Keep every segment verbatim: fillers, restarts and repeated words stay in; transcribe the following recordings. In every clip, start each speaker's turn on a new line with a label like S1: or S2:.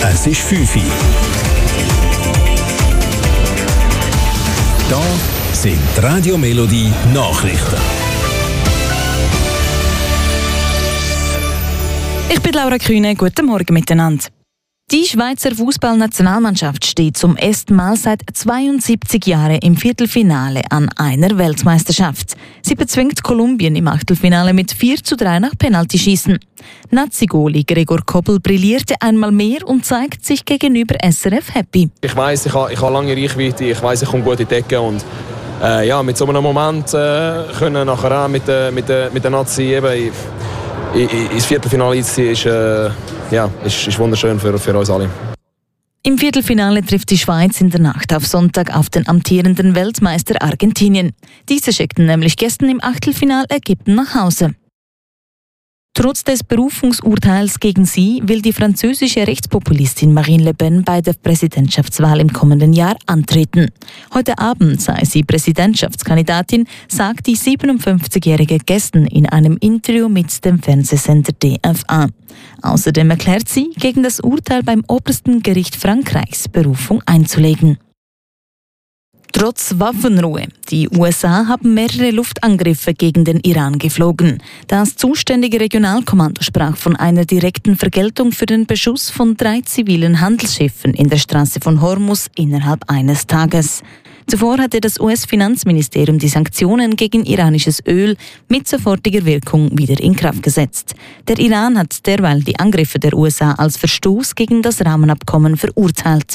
S1: Es ist fünf Uhr. Da sind die Radio Melodie Nachrichten.
S2: Ich bin Laura Kühne, guten Morgen miteinander. Die Schweizer Fußballnationalmannschaft steht zum ersten Mal seit zweiundsiebzig Jahren im Viertelfinale an einer Weltmeisterschaft. Sie bezwingt Kolumbien im Achtelfinale mit vier zu drei nach Penaltyschießen. Nazi-Goli Gregor Kobel brillierte einmal mehr und zeigt sich gegenüber S R F happy.
S3: Ich weiss, ich habe, ich habe lange Reichweite, ich weiss, ich komme gut in die Decke und äh, ja, mit so einem Moment äh, können nachher auch mit, äh, mit, äh, mit der Nazi eben ins Viertelfinale einzuziehen, ist, äh, ja, ist, ist wunderschön für, für uns alle.
S2: Im Viertelfinale trifft die Schweiz in der Nacht auf Sonntag auf den amtierenden Weltmeister Argentinien. Diese schickten nämlich gestern im Achtelfinalergebnis nach Hause. Trotz des Berufungsurteils gegen sie will die französische Rechtspopulistin Marine Le Pen bei der Präsidentschaftswahl im kommenden Jahr antreten. Heute Abend sei sie Präsidentschaftskandidatin, sagt die siebenundfünfzigjährige gestern in einem Interview mit dem Fernsehsender D F A. Außerdem erklärt sie, gegen das Urteil beim obersten Gericht Frankreichs Berufung einzulegen. Trotz Waffenruhe. Die U S A haben mehrere Luftangriffe gegen den Iran geflogen. Das zuständige Regionalkommando sprach von einer direkten Vergeltung für den Beschuss von drei zivilen Handelsschiffen in der Straße von Hormuz innerhalb eines Tages. Zuvor hatte das U S-Finanzministerium die Sanktionen gegen iranisches Öl mit sofortiger Wirkung wieder in Kraft gesetzt. Der Iran hat derweil die Angriffe der U S A als Verstoß gegen das Rahmenabkommen verurteilt.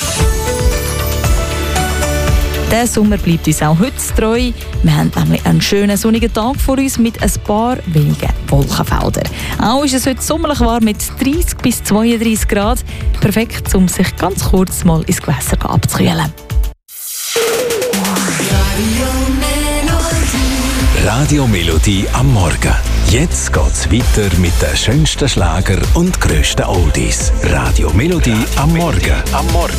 S2: Der Sommer bleibt uns auch heute treu. Wir haben nämlich einen schönen sonnigen Tag vor uns mit ein paar wenigen Wolkenfeldern. Auch ist es heute sommerlich warm mit dreißig bis zweiunddreißig Grad. Perfekt, um sich ganz kurz mal ins Gewässer abzukühlen.
S1: Radio Melodie am Morgen. Jetzt geht's weiter mit den schönsten Schlager und grössten Oldies. Radio Melodie am Morgen. Am Morgen.